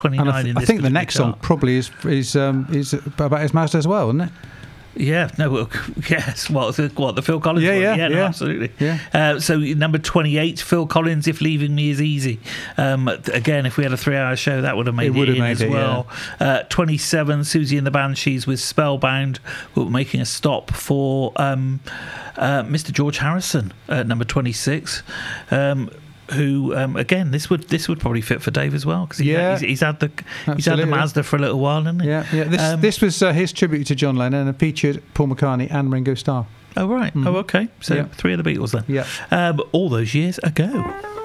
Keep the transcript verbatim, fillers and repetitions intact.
twenty-nine And I, th- in I this think the particular next song chart. probably is is um, is about his Mazda as well, isn't it? Yeah, no, well, yes. What the, what the Phil Collins? Yeah, one? yeah, yeah, no, yeah. absolutely. Yeah. Uh, so number twenty-eight, Phil Collins, "If Leaving Me Is Easy." Um, again, if we had a three-hour show, that would have made It it, would have in made as it, well. Uh, twenty-seven, Susie and the Banshees with "Spellbound," who were making a stop for um, uh, Mister George Harrison at number twenty-six. Um, who um, again? This would this would probably fit for Dave as well because he, Yeah. he's, he's had the he's had the Absolutely. Mazda for a little while, hasn't he? Yeah, yeah. This Um, this was uh, his tribute to John Lennon and featured Paul McCartney and Ringo Starr. Oh right. Mhm. Oh okay. So Yeah. three of the Beatles then. Yeah. Um, all those years ago.